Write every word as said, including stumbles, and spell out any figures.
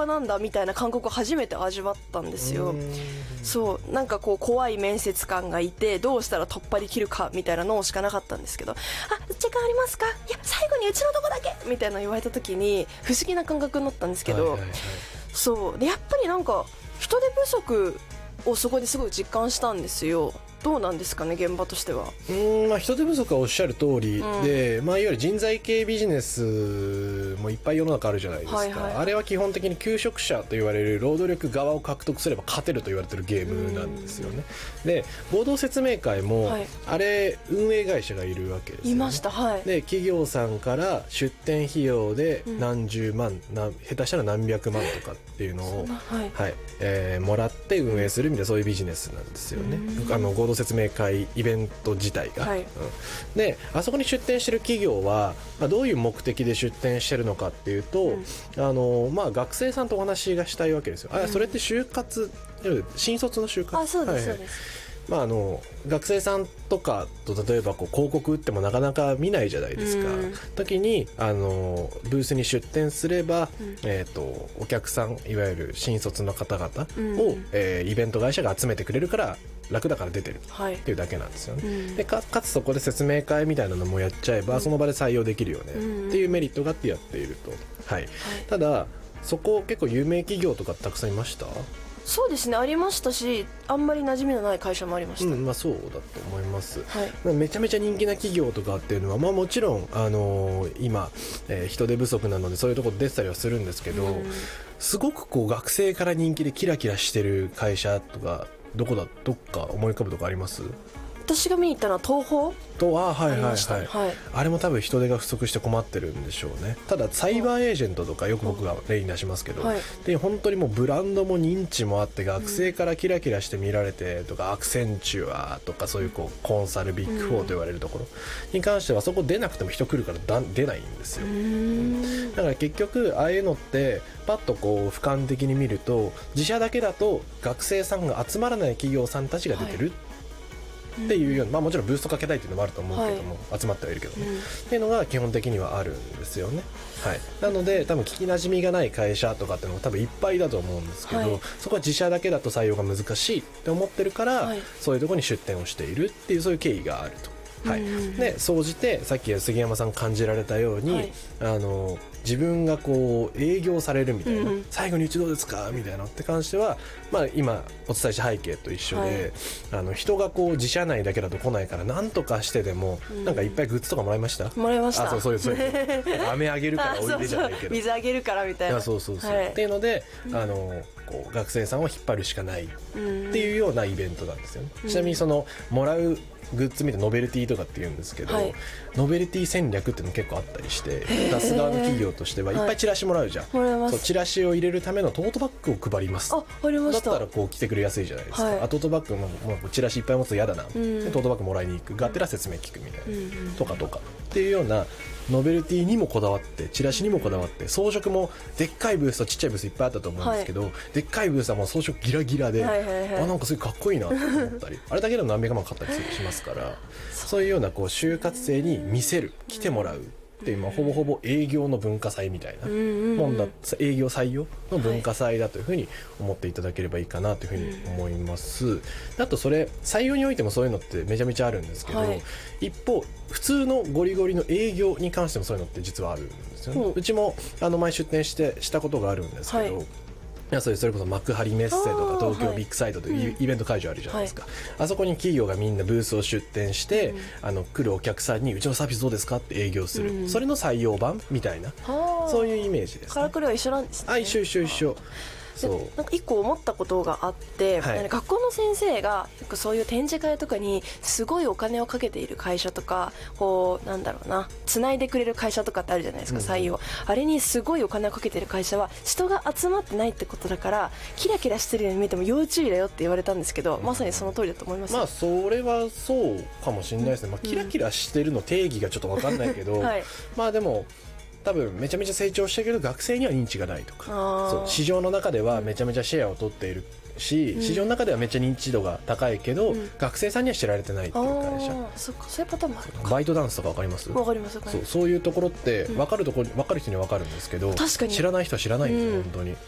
なんだみたいな感覚を初めて味わったんですよ。そうなんかこう怖い面接官がいてどうしたら突破できるかみたいなのしかなかったんですけど、あ、時間ありますか、いや最後にうちのとこだけみたいな言われた時に不思議な感覚になったんですけど、はいはいはい、そうでやっぱりなんか人手不足をそこですごい実感したんですよ。どうなんですかね現場としては。 うーん、まあ、人手不足はおっしゃる通りで、うん、まあ、いわゆる人材系ビジネスもいっぱい世の中あるじゃないですか、はいはい、あれは基本的に求職者と言われる労働力側を獲得すれば勝てると言われてるゲームなんですよね。で合同説明会も、はい、あれ運営会社がいるわけですよね。 いました、はい、 で企業さんから出店費用で何十万、うん、な下手したら何百万とかっていうのを、はいはい、えー、もらって運営するみたいなそういうビジネスなんですよね。あの合同説明会イベント自体が、はい、うん、であそこに出店してる企業は、まあ、どういう目的で出店してるのかっていうと、うん、あのまあ、学生さんとお話がしたいわけですよ。あ、それって就活、新卒の就活、 あ、そうです、 はいはい、 そうです。 まあ、あの学生さんとかと例えばこう広告打ってもなかなか見ないじゃないですか、うん、時にあのブースに出店すれば、うん、えー、とお客さんいわゆる新卒の方々を、うん、えー、イベント会社が集めてくれるから楽だから出てるっていうだけなんですよね、はい、うん、で か, かつそこで説明会みたいなのもやっちゃえば、うん、その場で採用できるよね、うん、っていうメリットがあってやっていると、はいはい、ただそこ結構有名企業とかたくさんいました？ そうですね、ありましたし、あんまり馴染みのない会社もありました。 うん、まあ、そうだと思います、はい、めちゃめちゃ人気な企業とかっていうのは、まあ、もちろん、あのー、今、えー、人手不足なのでそういうところ出てたりはするんですけど、うん、すごくこう学生から人気でキラキラしてる会社とかどこだどっか思い浮かぶとかあります？ 私が見に行ったのは東宝と、あ、はいはいはい、 はい、 あれも多分人手が不足して困ってるんでしょうね。ただサイバーエージェントとかよく僕が例に出しますけど、はい、で本当にもうブランドも認知もあって学生からキラキラして見られてとか、うん、アクセンチュアとかそういうこうコンサルビッグフォーと言われるところに関してはそこ出なくても人来るからだ出ないんですよ、うん、だから結局ああいうのってパッとこう俯瞰的に見ると自社だけだと学生さんが集まらない企業さんたちが出てる、はい、っていうような、まあ、もちろんブーストかけたいっていうのもあると思うけども、はい、集まってはいるけどね、うん、っていうのが基本的にはあるんですよね、はい、なので多分聞きなじみがない会社とかっていうのも多分いっぱいだと思うんですけど、はい、そこは自社だけだと採用が難しいって思ってるから、はい、そういうところに出店をしているっていうそういう経緯があると、はい、で総じてさっき杉山さん感じられたように、はい、あの自分がこう営業されるみたいな、うん、最後にうちどうですかみたいなって関しては、まあ、今お伝えした背景と一緒で、はい、あの人がこう自社内だけだと来ないから何とかしてでも、うん、なんかいっぱいグッズとかもらいました？ もらいました。 あ、そうそういうそういう飴あげるからおいでじゃないけどそうそう水あげるからみたいな、 そうそうそう、はい、っていうのであのこう学生さんを引っ張るしかないっていうようなイベントなんですよね、うん、ちなみにそのもらうグッズ見てノベルティとかって言うんですけど、はい、ノベルティ戦略っていうの結構あったりして出す側の企業としてはいっぱいチラシもらうじゃん、はい、そうチラシを入れるためのトートバッグを配ります。 あ、ありました。 だったらこう来てくれやすいじゃないですか、はい、あトートバッグももうチラシいっぱい持つと嫌だな、うん、でトートバッグもらいに行くがてら説明聞くみたいな、うん、とかとかっていうようなノベルティにもこだわってチラシにもこだわって装飾もでっかいブースとちっちゃいブースいっぱいあったと思うんですけど、はい、でっかいブースはもう装飾ギラギラで、はいはいはい、あなんかすごいかっこいいなと思ったりあれだけでも何百万買ったりしますからそういうようなこう就活生に見せる来てもらうっていう、まあ、ほぼほぼ営業の文化祭みたいなもんだ、営業採用の文化祭だというふうに思っていただければいいかなというふうに思います。あとそれ採用においてもそういうのってめちゃめちゃあるんですけど、はい、一方普通のゴリゴリの営業に関してもそういうのって実はあるんですよね、うん、うちもあの前出店してしたことがあるんですけど、はい、いやそれそれこそ幕張メッセとか東京ビッグサイトというイベント会場あるじゃないですか、はい、あそこに企業がみんなブースを出店して、うん、あの来るお客さんにうちのサービスどうですかって営業する、うん、それの採用版みたいなそういうイメージです、ね、 からくりは一緒なんですね。 あ、一緒一緒一緒。そうなんか一個思ったことがあって、はい、学校の先生がそういう展示会とかにすごいお金をかけている会社とかこうなんだろうなつないでくれる会社とかってあるじゃないですか、うん、採用あれにすごいお金をかけている会社は人が集まってないってことだからキラキラしてるように見えても要注意だよって言われたんですけど、うん、まさにその通りだと思います。 まあそれはそうかもしれないですね、まあ、キラキラしてるの定義がちょっと分かんないけど、はい、まあでも多分めちゃめちゃ成長したけど学生には認知がないとかそう市場の中ではめちゃめちゃシェアを取っているし、うん、市場の中ではめっちゃ認知度が高いけど、うん、学生さんには知られてないっていう会社。 そっか、そういうパターンもあるか。 バイトダンスとか分かります？ 分かります。 そう、そういうところって分かるところ、分かる人には分かるんですけど、確かに知らない人は知らないんですよ、うん、本当に。